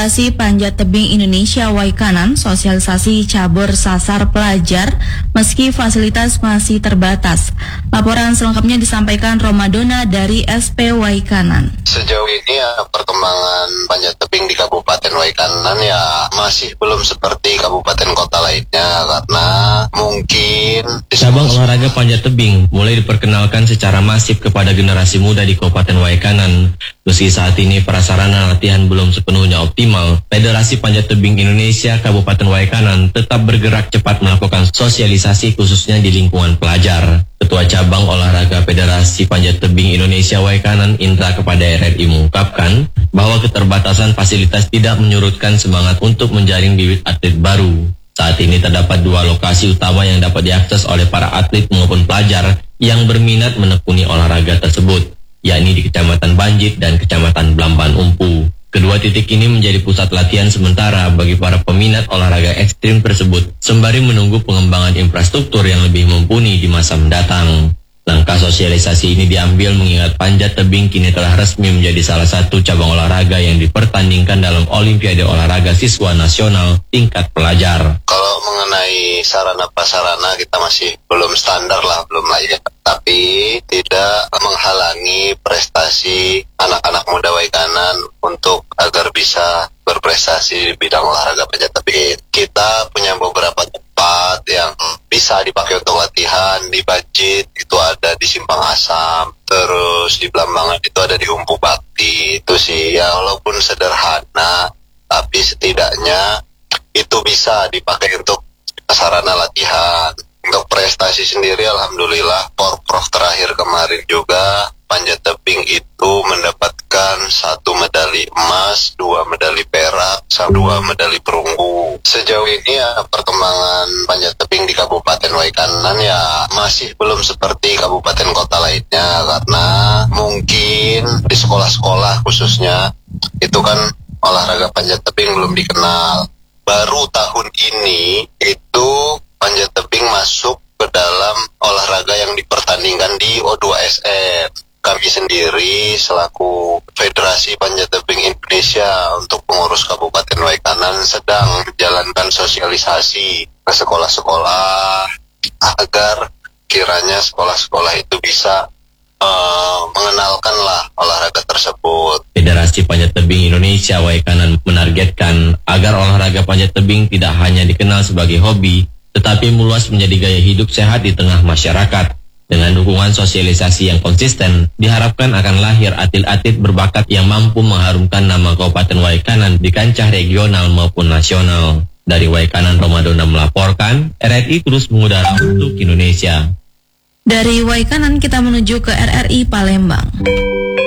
Federasi Panjat Tebing Indonesia Waikanan sosialisasi cabur sasar pelajar meski fasilitas masih terbatas. Laporan selengkapnya disampaikan Romadona dari SP Waikanan. Sejauh ini perkembangan panjat tebing di Kabupaten Waikanan masih belum seperti kabupaten kota lainnya karena mungkin cabang olahraga panjat tebing mulai diperkenalkan secara masif kepada generasi muda di Kabupaten Waikanan. Meski saat ini prasarana latihan belum sepenuhnya optimal, Federasi Panjat Tebing Indonesia Kabupaten Waikanan tetap bergerak cepat melakukan sosialisasi khususnya di lingkungan pelajar. Ketua Cabang Olahraga Federasi Panjat Tebing Indonesia Waikanan Indra kepada RRI mengungkapkan bahwa keterbatasan fasilitas tidak menyurutkan semangat untuk menjaring bibit atlet baru. Saat ini terdapat 2 lokasi utama yang dapat diakses oleh para atlet maupun pelajar yang berminat menekuni olahraga tersebut, yakni di Kecamatan Banjit dan Kecamatan Blamban Umpu. Kedua titik ini menjadi pusat latihan sementara bagi para peminat olahraga ekstrim tersebut, sembari menunggu pengembangan infrastruktur yang lebih mumpuni di masa mendatang. Langkah sosialisasi ini diambil mengingat panjat tebing kini telah resmi menjadi salah satu cabang olahraga yang dipertandingkan dalam Olimpiade Olahraga Siswa Nasional tingkat pelajar. Kalau mengenai sarana prasarana kita masih belum standar lah, belum layak. Tapi tidak menghalangi prestasi anak-anak muda Waikanan untuk agar bisa berprestasi di bidang olahraga panjat tebing. Kita punya beberapa tempat yang bisa dipakai untuk latihan. Di Banjit itu ada di Simpang Asam, terus di Blambangan itu ada di Umpu Bakti. Itu sih walaupun sederhana, tapi setidaknya itu bisa dipakai untuk sarana latihan. Untuk prestasi sendiri alhamdulillah Porprov terakhir kemarin juga panjat tebing itu mendapatkan 1 medali emas, 2 medali perak, 2 medali perunggu. Sejauh ini perkembangan panjat tebing di Kabupaten Waikanan masih belum seperti kabupaten kota lainnya karena mungkin di sekolah-sekolah khususnya itu kan olahraga panjat tebing belum dikenal. Baru tahun ini itu panjat tebing masuk ke dalam olahraga yang dipertandingkan di O2SM. Kami sendiri selaku Federasi Panjat Tebing Indonesia untuk pengurus Kabupaten Waikanan sedang menjalankan sosialisasi ke sekolah-sekolah agar kiranya sekolah-sekolah itu bisa mengenalkanlah olahraga tersebut. Federasi Panjat Tebing Indonesia Waikanan menargetkan agar olahraga panjat tebing tidak hanya dikenal sebagai hobi, tetapi meluas menjadi gaya hidup sehat di tengah masyarakat. Dengan dukungan sosialisasi yang konsisten, diharapkan akan lahir atlet-atlet berbakat yang mampu mengharumkan nama Kabupaten Waikanan di kancah regional maupun nasional. Dari Waikanan, Romadona melaporkan, RRI terus mengudara untuk Indonesia. Dari Waikanan kita menuju ke RRI Palembang.